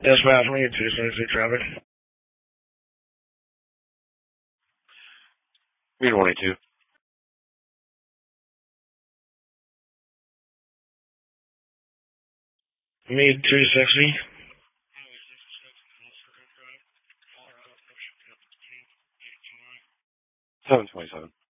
Dispatch me 260 traffic. Me 22. Me 260. 727.